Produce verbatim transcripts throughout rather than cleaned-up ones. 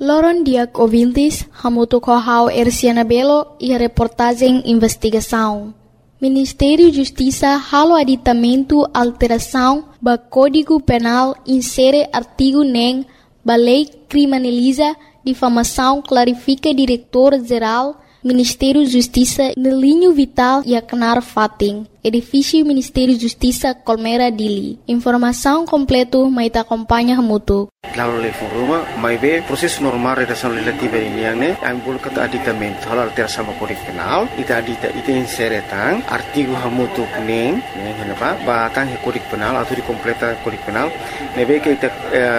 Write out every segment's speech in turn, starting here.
Loron Diak ouvintes, hamuto kohau Erciana Belo e a reportagem investigação. Ministério da Justiça halo aditamento alteração ba Código Penal insere artigo nem ba lei criminaliza difamação clarifica diretor-geral Ministério da Justiça no linho vital e acnar fating. Edifício Ministério da Justiça Colmera Dili. Informação completo mais acompanha mutu. Lalu le foruma mai be proses normal redação legislativa ini yang ne ambul kata aditamento hal alteração ba Código Penal ita adita ita insere tang artigo hamutu neng neng henapa ba tang Código Penal atau di completa Código Penal nebe ke ita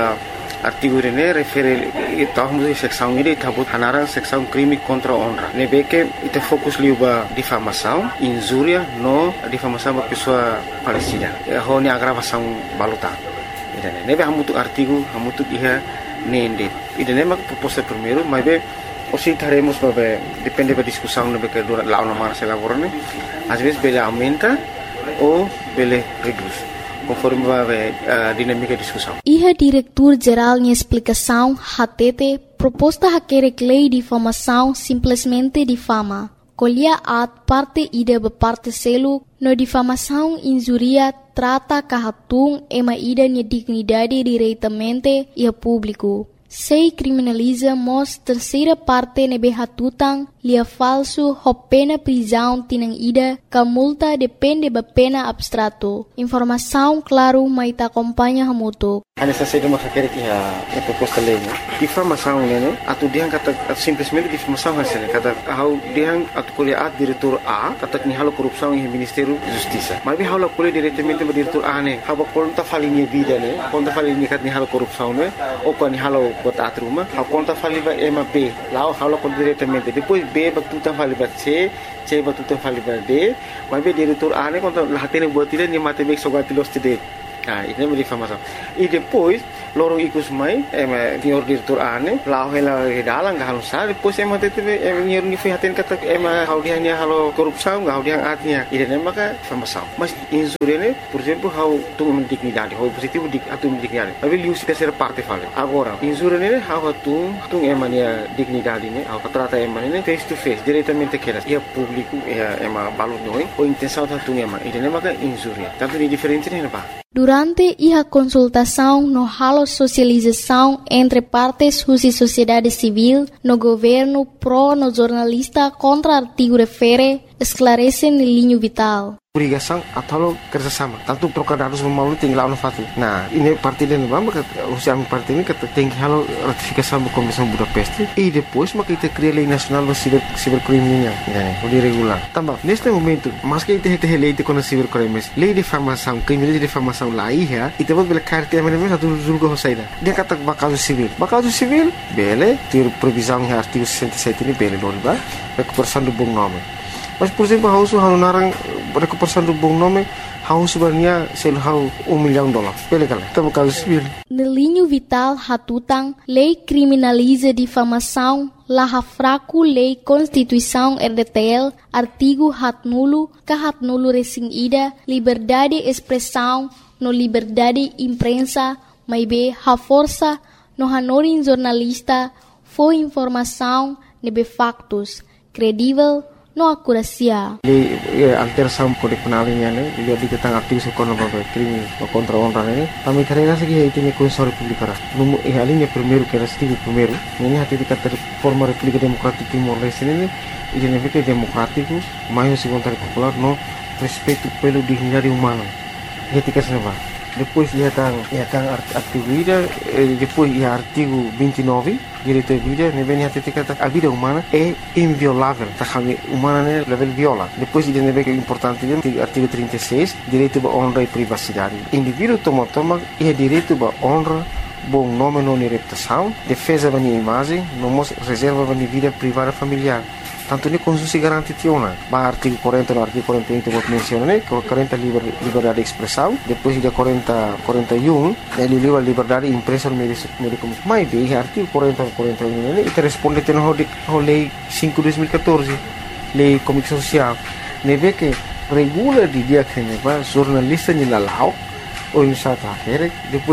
artigo ini refere tahu mesti seksão ini tabut hanarang seksão crime contra honra nebe ke ita fokus liu ba difamação injuria no difamação ba pessoa Palestina ho ni agravação baluta. Idane nebe hamutu artigo hamutu iha nende idane mak proposta primeiro mas be osi taremos babe depende da discussão nebe que dura lá uma marcha laborane às vezes bele aumenta ou bele reduz conforme babe a dinâmica da discussão. Iha diretor-geral em explicação hatete proposta haquere lei de difamação simplesmente difama. Colhia at parte ida ba parte selu no difamação injuria trata kahatung ema ida nia dignidade diretamente e a público. Sei criminaliza mos terceira parte nebe hatutang lia falso ho pena prisão tinang ida ka multa depende ba pena abstrato. Informação claro mai ta acompanha hamuto. Ana saída uma quer que a proposta lei, difamação né, atu diang kata simplesmente difamação hasilnya kata hau diang atu kuliah diretor A kata ni halo korupsi em Ministério da Justiça. Mas bem halo kuliah diretamente ba diretor A né, hau conta falinha vida né, conta falinha kat ni halo korupsi né, ou kan ni halo bot atruma, hau conta falinha M B, lá halo kon diretamente. Depois B ba tu tan falinha C, C ba tu tan falinha D, mas bem diretor A né conta lahatene buat dia ni mate bek sogat los tide. Ah, ini é difamação. E depois, lorong ikus mai, eh, senhor diretor ane, lau hela dalang gak halus sah. Depois emang tete, emang nyer ni fihatin kata, emang hau dia ni halo korupsi, gak hau dia artinya. Ini nama ka difamação. Mas insur ini, por exemplo, hau tu mendignidade, hau positif dik atu mendignidade. Tapi liu si terceira parte fale. Agora, insur ini hau tu, tu emang dia dignidade ini, hau trata emang ini face to face, diretamente keras. Ia público, ia emang balut noi, o intenção tu emang. Ini nama ka insur. Tanto di diferente ni apa? Durante a consultação no halo socialização entre partes e sociedade civil, no governo pro no jornalista contra artigo refere, esclarece no linho vital. Obrigação atau kerjasama. Tanto trocar dados melalui tinggal no fatu. Nah, ini parti dan bamba kata usia parti ini kata tinggi halo ratifikasi sama Komisi Budapest. E depois maka kita cria lei nasional do ciber cibercriminal. Ya, udah regular. Tambah, neste momento, mas que kita hete lei de contra cibercrimes, lei de difamação, crime de difamação lá ia, e depois bela carta mesmo mesmo satu julga hosaida. Dia kata bakal civil. Bakal civil, bele, ter previsão em artigo sessenta e sete ini bele dole ba, recuperação do bom nome. Mas, por exemplo, hau su hau narang recuperação do bom nome, hau sebenarnya sel hau um milhão de dólares. Pele kala, tá bakal civil. No linho vital hatutang, lei criminaliza difamação, laha fraco lei Constituição R D T L, artigo hat nulo, ka hat nulo resing ida, liberdade de expressão, no liberdade imprensa, mai be ha força, no hanorin jornalista, foi informação, nebe factos, credível, no acuracia. Lei alteração Código Penal ini ane, lihat di tentang artigo sekolah bagai crime contra honra ini. Kami karena segi itu ni Konstitusi Republik Arab. Numu eh alinya primeiro que era artigo primeiro. Ini hati dikata forma República Democrática Timor Leste ini, ini negara democrático, maior se vontade popular, no respeito pelo dignidade humana. Ia tika senapa. Depois ia tang, ia tang artigo ida, depois ia artigo vinte e nove, direito à vida, ne vem até tika a vida humana é inviolável, tá kami humana né level viola. Depois ida ne vem que é importante artigo trinta e seis, direito à honra e privacidade. Indivíduo toma toma ia direito à honra, bom nome não reputação, defesa da minha imagem, não reserva da minha vida privada familiar. Tanto ni Constitusi garanti tiona, ba artigo quarenta no artigo quarenta e um vou mencionar, né? quarenta liber, liberdade de expressão, depois de quarenta, quarenta e um, ele livra liberdade de imprensa no meio de comunicação. Mas bem, artigo quarenta, quarenta e um, né? E responde tendo a lei cinco de dois mil e quatorze, lei comunicação social, né? Vê que regula de dia que né, jornalista ni lalau, ou em South Africa, depois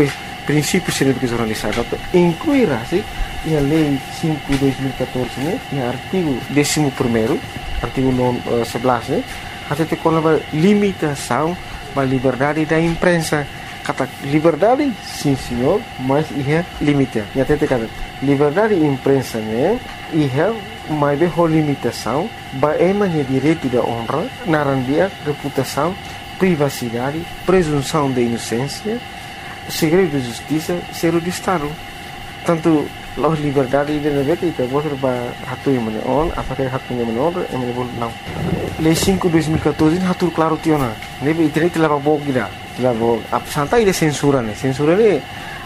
princípios científicos jornalizados, incluirá-se a Lei cinco de dois mil e catorze, né, e o artigo décimo primeiro, artigo sebelas, né, até com a limitação da liberdade da imprensa. Kata liberdade, sim senhor, mas ia limite. E até te kata liberdade da imprensa, né, ia mais bem a limitação, baemanya direito da honra, narandia, reputação, privacidade, presunção de inocência, segredo de justiça, segredo de Estado. Tanto a liberdade de negócio itu boleh berhatu yang mana on, apakah hatu yang mana on, yang mana boleh não. Lei cinco de dois mil e catorze hatu claro tiona. Nebe internet telah bawa kita, telah bawa. Apa santai dia censura ni, censura ni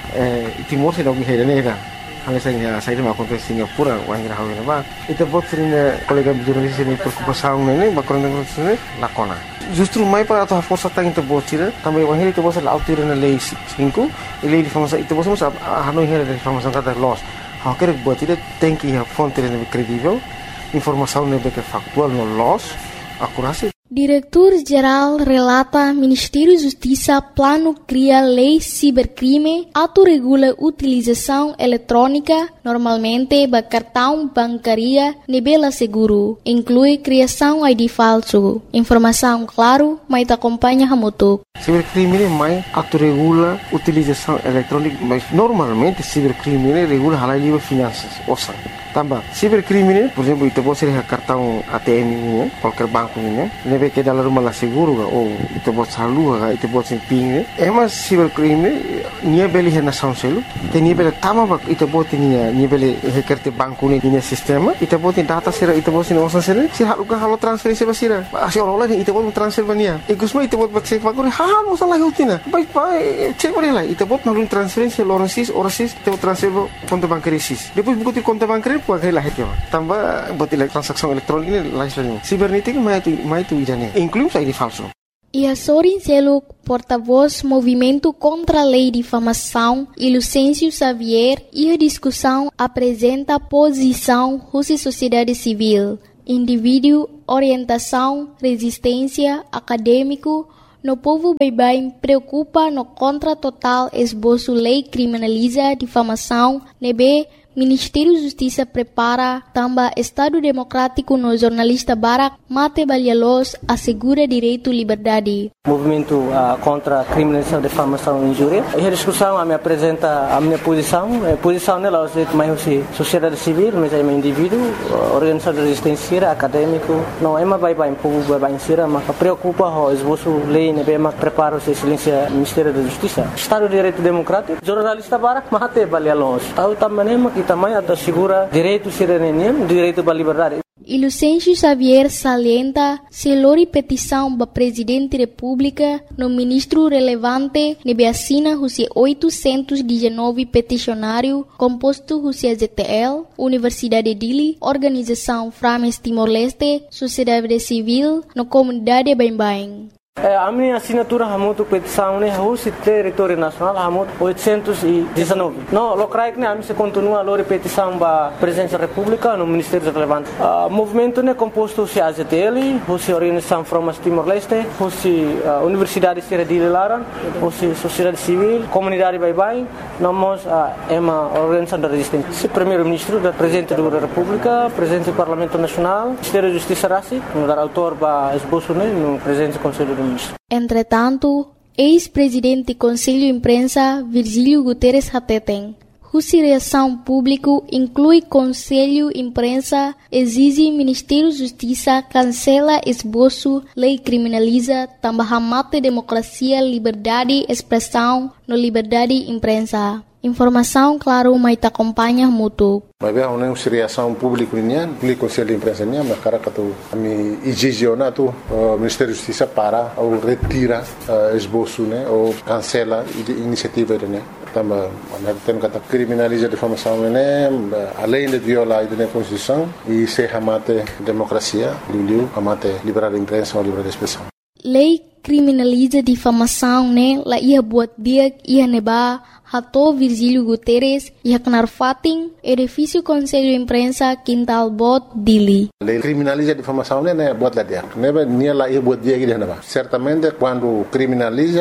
Timor se lagi hera ni kan. Hanya saya saya dah makan di Singapura, orang yang hawi nama. Itu buat sering kolega jurnalis ini berkumpul ni, bakuran dengan sini lakona. Justru mai para atau força tang itu buat sih, tambah orang itu buat selalu tiru na lei cinco, lei de informação itu buat semua hanu hera de informação kata loss. Hal kira buat tidak tem que a fonte lebih kredibel, informação lebih factual no loss, akurasi. Diretor-Geral relata Ministério da Justiça plano cria lei cibercrime, autorregula utilização eletrônica, normalmente ba cartão bancaria, nebela seguro, inclui criação I D falso. Informação claro, mas te acompanha hamutuk. Cibercrime mais autorregula utilização eletrônica, mas normalmente cibercrime regula halal livre finanças, ouça. Tambah, cibercrime, por exemplo, itu pode ser cartão A T M ini, qualquer banco ini, nebe que dalam rumah lah seguro ga, ou itu pode salua ga, itu pode ser ping, eh mas cibercrime, nia beli hena sound selu, te nia beli tama ba, itu pode nia nia beli hekerte banco ini nia sistema, itu pode data sera, itu pode nia osan sera, si halu ga halu transferensi basira, asyik orang lain itu pode transfer bania, ikusma itu pode cek bagore, hal masalah hutina, baik baik, cek boleh lah, itu pode nalun transferensi orang sis, orang sis, itu transfer konto bankari sis, depois buku konto bankari puagai lah itu, tambah buat transaksi elektronik ini lain sebagainya. Sibernetik mai itu mai itu ijane, include I D falso. E a Sorin Seluk, porta-voz Movimento contra a Lei de Difamação, e Lucêncio Xavier, e a discussão apresenta a posição Rússia Sociedade Civil, indivíduo, orientação, resistência, acadêmico, no povo bem preocupa no contra total esboço lei criminaliza difamação, nebe Ministério da Justiça prepara também Estado Democrático no jornalista Barak Mate Balhalos assegura direito à liberdade. Movimento uh, contra a criminalização, difamação e injúria. E a discussão a me apresenta a minha posição. A posição nela é mais sociedade civil, mas é um indivíduo, organização de resistência, acadêmico. Não é mais bem povo bem bem sira, mas preocupa o esboço lei, né, mas prepara o excelência Ministério da Justiça. Estado de Direito Democrático, jornalista Barak Mate Balhalos. Tahu também que também assegura direito cidadania, direito à liberdade. E Lucêncio Xavier salienta se lori petição para Presidente da República no ministro relevante nebe assina Rússia oitocentos e dezenove peticionário composto Rússia Z T L, Universidade de Dili, Organização Frames Timor-Leste, Sociedade Civil, no comunidade Bem-Bem. A minha assinatura hamutu petição né Rússia território nacional hamut oitocentos e dezenove. Não, locrai que né a mim se continua a lori petição para Presidência da República no Ministério relevante. O movimento né composto se a Z T L, Rússia Organização Frames Timor-Leste, Rússia Universidade de Dili Laran, Rússia Sociedade Civil, Comunidade Bye-Bye, nós é uma organização da resistência. Se primeiro-ministro da Presidente da República, Presidente do Parlamento Nacional, Ministério da Justiça Rassi, no dar autor para esboço né no Presidente do Conselho do Entretanto, ex-presidente do Conselho de Imprensa Virgílio Guterres Hateten, Rússia Reação Público inclui Conselho de Imprensa, exige Ministério da Justiça cancela esboço, lei criminaliza, também mate democracia, liberdade, expressão, no liberdade de imprensa. Informação, claro, mas te acompanha mútuo. Mas bem, uma reação pública nian, o Conselho de Imprensa nian, mas cara que tu, a mim exigena tu, o Ministério da Justiça para ou retira esboço, né, ou cancela a iniciativa, né. Também, nós temos que criminalizar a difamação, né, além de violar a Constituição e se amate democracia, liu amate liberdade de imprensa ou liberdade de expressão. Lei criminaliza difamação, né, lá ia buat dia ia neba Hato Virgílio Guterres e Haknar Fatin, edifício Conselho de Imprensa Quintal Bot Dili. A lei criminaliza a difamação, né, buat lá dia. Neba nia lá ia buat dia que dia neba. Certamente quando criminaliza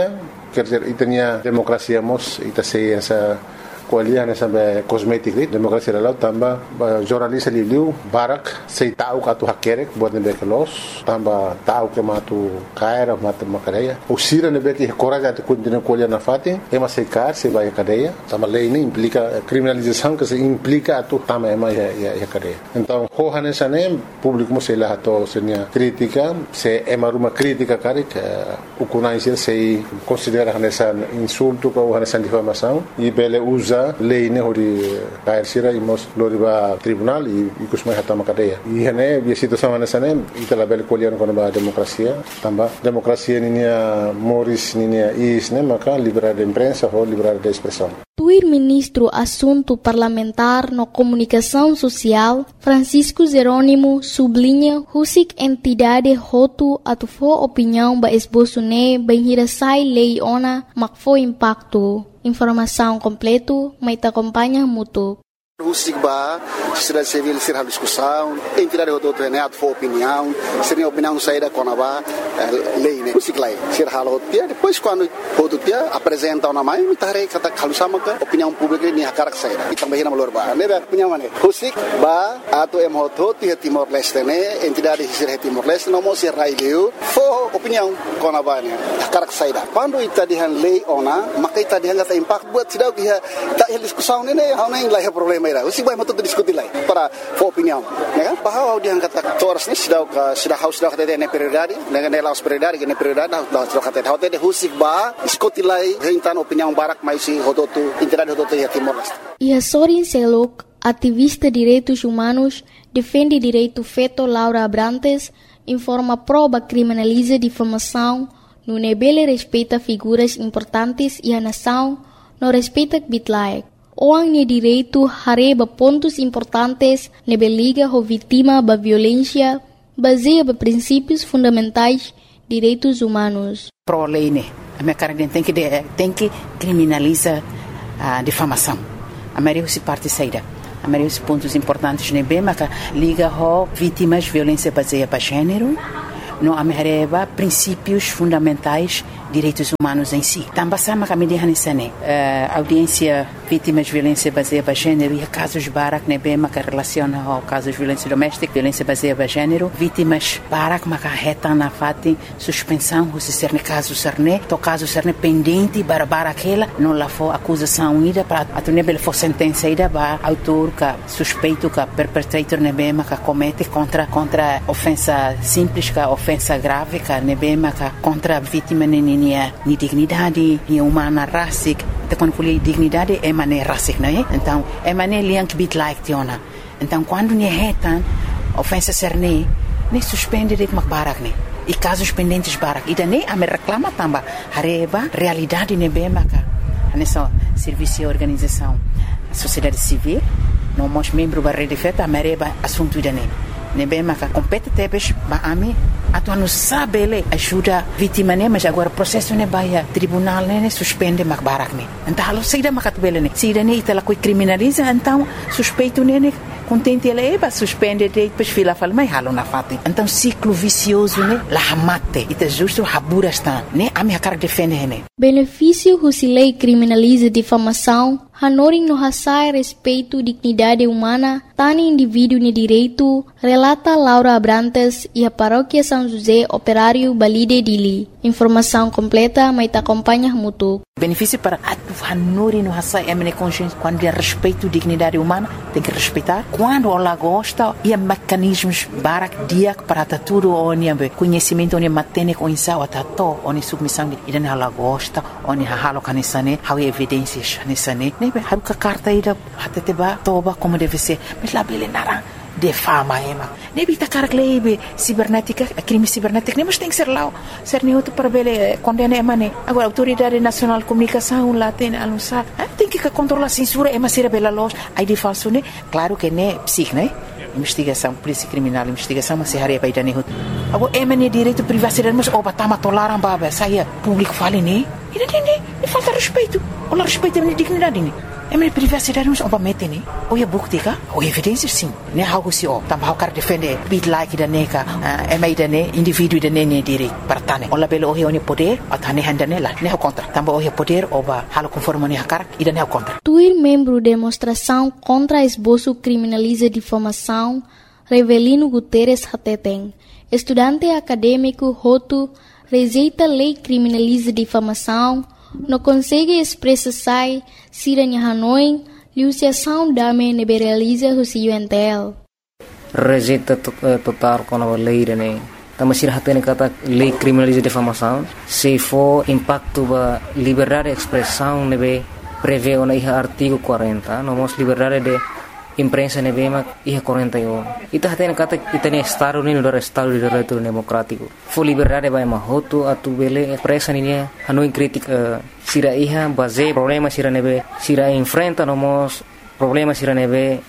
quer dizer, e tinha democracia mos, e sei essa kualiah na sampai kosmetik ni demokrasi dalau tambah jurnalis liu barak sei tahu katu hakerek buat nebe kelos tambah tahu ke matu kaira matu makadeia usira nebe que coraja de continuar kualiah na fati ema sei kar sei vai cadeia tambah lei ini implica criminalização que se implica atu tambah ema ya ya cadeia então hohane sane público mo sei lá to senia crítica se ema ruma crítica karik ukunai sei considera nessa insulto ou nessa difamação e bele usa lei ne hori kair sira imos loriba tribunal e kusmai hatama cadeia e hane bi situação nesane itala bel kolian kono ba demokrasia tamba demokrasia ninia moris ninia is ne maka liberdade de imprensa ou liberdade de expressão. Tuir ministro Assunto Parlamentar no Comunicação Social, Francisco Jerônimo, sublinha husik entidade hotu atufo opinião ba esboço ne bem hirasai lei ona makfo impacto. Informação completo, mas te acompanha mútuo. Husik ba, sociedade civil será discussão, entidade do outro né, for opinião, seria opinião saída com a ba lei né, husik lai, ser halo dia, depois quando outro dia apresenta uma mãe, muita rei kata kalau sama ke opinião pública ni hakarak saída, e também na melhor ba, né, opinião mana, husik ba, atau em hoto dia Timor Leste né, entidade ser Timor Leste, não mostra rai leu, for opinião com a ba né, hakarak saída. Quando ita dihan lei ona, maka ita dihan kata impact buat sidau dia tak discussão né, hau nem lai problema. Usi vai matuk diskuti lai para for opinião, né? Bahwa dia kata toras ni sudah sudah haus sudah kata ne prioridade, dengan ne laus prioridade, ne prioridade dah sudah kata hotel de husik ba diskuti lai rentan opinião barak mais si hototu entidade hototu ya Timor Leste. E a Sorin Selok, ativista direitos humanos, defende direito feto Laura Abrantes, informa prova criminaliza difamação, no nebele respeita figuras importantes e a nação, no respeita bitlaek. Orang ni direito hareba pontos importantes nebe liga ho vítima ba violência baseia ba princípios fundamentais direitos humanos. Pro lei né, a minha cara tem que tem que criminaliza a difamação. A maioria se parte saída. A maioria dos pontos importantes nebe maka liga ho vítimas violência baseia ba gênero. No amereba princípios fundamentais direitos humanos em si. Também sama kami dihan isane audiência vítimas de violência baseada em gênero e casos barak nebe maka relaciona ao casos de violência doméstica, violência baseada em gênero, vítimas barak maka reta na fati suspensão se ser ne caso serne, to caso serne pendente para aquela não lá for acusação ida para a nebe for sentença ida ba autor ka suspeito ka perpetrator nebe maka comete contra contra ofensa simples ka ofensa grave ka nebe maka contra vítima ni ni dignidade, ni humana racic, então quando falei dignidade é maneira racic, não é? Então é maneira liang bit like tiona. Então quando ni retan ofensa serne, nem suspende de macbarak ne. E casos pendentes barak, e daí a me reclama também hareba realidade nebe maka. Nessa serviço e organização, a sociedade civil, não mos membro da rede feta, a mereba assunto daí. Nebe maka compete tebes ba ami atu anu sabele ajuda vítima ne mas agora processo ne baia tribunal ne suspende mak barak ne então halo saída makat bele ne saída ne itala coi criminaliza então suspeito ne ne contente ele eba suspende de depois fila fala mai halo na fati então ciclo vicioso ne la hamate ita justo habura está ne ami hakar defende ne benefício husilei criminaliza difamação hanoring no hasai respeito dignidade humana tani indivíduo ne direito relata Laura Abrantes e a paróquia São José Operário Balide Dili. Informação completa, mas te acompanha mútuo. Benefício para a hanori no hasai emene consciência quando é respeito dignidade humana tem que respeitar quando ela gosta e mecanismos barak dia para tudo onde conhecimento onde matene com insau atato onde submissão e dan ela gosta onde halo kanisane how evidências nisane nebe haruka carta ida hateteba toba como deve ser mas lá bele narang de fama ema nebi takar lebe cibernética crime cibernético mas tem que ser lá ser neutro para bele condena ema ne agora autoridade nacional de comunicação lá tem anunciar tem que controlar a censura ema ser bela loja aí de falso ne claro que ne psic ne investigação polícia criminal investigação mas se haria baida ne agora ema ne direito privacidade mas oba tama tolaram baba saia público fale ne e não tem falta respeito ou respeito a dignidade ne É minha privacidade não é mete né. Ou é bukti ka? Ou evidência sim. Né algo se ó. Também quer defender bit like da neka. É mais da né indivíduo da né né direito para tane. Olha belo o é poder, a tane handa nela. Né o contra. Também o é poder ou ba halo conforme né hakar e da né o contra. Tuir membro demonstração contra esboço criminaliza difamação, Revelino Guterres Hateteng. Estudante acadêmico Hotu rejeita lei criminaliza difamação, não consegue expressar se em Hanoi, liuciação dame neberaliza o C U N T L. Rejeita total com a lei, né? Também se hatene kata lei criminaliza difamação, se for impacto ba liberdade de expressão, nebe prevê o artigo quarenta, nomos liberdade de imprensa nebe mak iha quarenta e um. Ita hatene kata ita ne estado ni no estado de direito democrático. Fo liberdade ba mahoto atu bele expressa ni Hanoi crítica sira iha base problema sira nebe sira enfrenta nomos problema sira nebe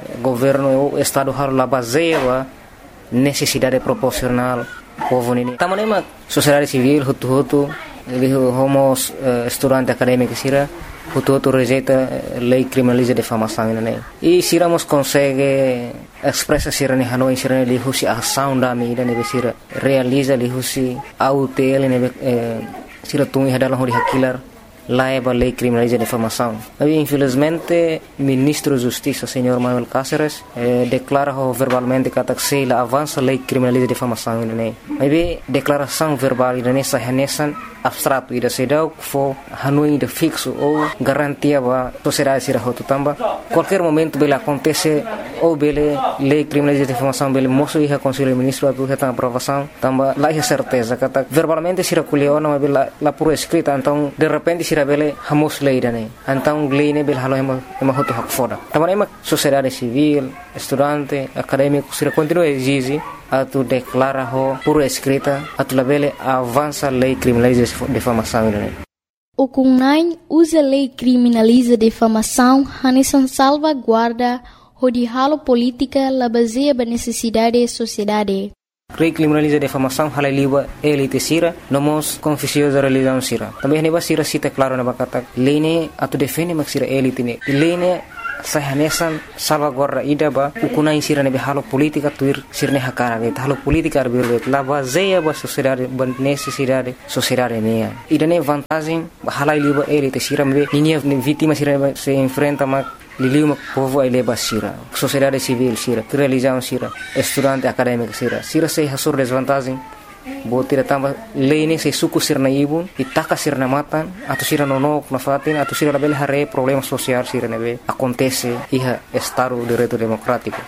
governo o estado har la base ba necessidade proporcional povo nini. Tamane mak sociedade civil hutu hutu ele homos uh, estudante acadêmico sira hutu hutu rejeita lei criminaliza difamação né. E siramos consegue expressa sira ni Hanoi sira ni husi ação da mi ne sira realiza li husi autel ne sira tungi hadalang hori hakilar laiba lei criminaliza difamação. Mas infelizmente ministro da Justiça senhor Manuel Cáceres eh, declara verbalmente que la avança lei criminaliza difamação né. Mas declaração verbal ne sahanesan abstrato ida sedau fo Hanoi de fixo ou garantia ba sociedade sira hotu tamba qualquer momento bele acontece ou bele lei criminaliza difamação bele moço iha conselho ministro atu reta aprovação tamba lá é certeza kata verbalmente sira kuliona mas bela la por escrita então de repente sira bele hamos lei dane então lei ne bele halo ema ema hotu hak foda tamba ema sociedade civil estudante acadêmico sira continua exige atu declara ho por escrita atu labele avança lei criminaliza difamação né. O Kunai usa lei criminaliza difamação hanesan salvaguarda o de halo política la baseia ba necessidade da sociedade. Lei criminaliza difamação hala liba elite sira nomos confissões da religião sira. Também neba sira cita claro na bakata lei ne atu defende mak sira elite ne. Lei ne sahanesan salvaguarda ida ba ukunai sira nebe halo politika tuir sirne hakara ge halo politika arbirbe la baseia ba sociedade ba necessidade sociedade ne ida ne vantagem hala liba elite sira me ninia vítima sira se enfrenta mak liliu mak povo ele ba sira sociedade civil sira religião sira estudante acadêmico sira sira se hasur desvantagem botira tamba lei se suku sirna ibun itaka sirna matan atau sira nonok na fatin atau sira label hare problema sosial sira nebe acontece iha estado de direito democrático.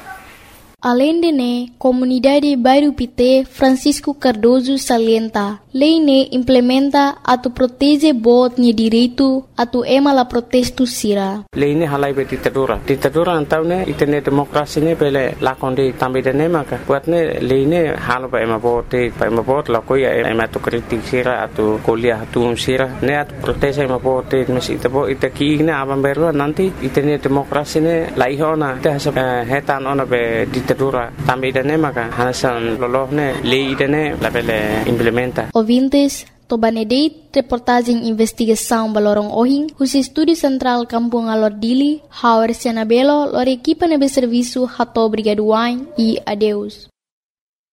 Além de ne, comunidade Bairro Pité Francisco Cardoso salienta, lei ne implementa atu protege bot ni direito atu ema la protesto sira. Lei ne halai be ditadura. Ditadura antau ne itene demokrasi ne pele lakonde tambe de ne maka. Buat ne lei ne halo ba ema bote, ba ema bot la koia ema tu kritik sira atu kuliah atu sira ne atu protege ema bote mes itabo itaki ne abang berwa nanti itene demokrasi ne laihona te hasa hetan ona be ditadura tambe de ne maka hasan loloh ne lei de ne la pele implementa. Ouvintes, Tobanedeit, reportagem investigação Balorong Ohing, os Estúdio Central Kampung Alordili, Hauer Sianabelo, lor equipa nebe serviço Hato Brigaduain e adeus.